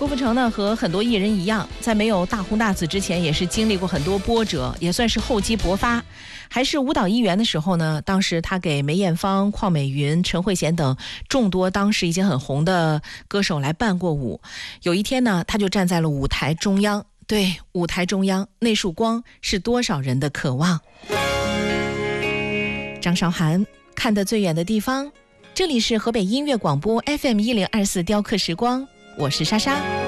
郭富城呢和很多艺人一样，在没有大红大紫之前，也是经历过很多波折，也算是厚积薄发。还是舞蹈一员的时候呢，当时他给梅艳芳、邝美云、陈慧娴等众多当时已经很红的歌手来伴过舞。有一天呢，他就站在了舞台中央，对，舞台中央那束光是多少人的渴望。张韶涵，看得最远的地方。这里是河北音乐广播 FM1024 雕刻时光，我是莎莎。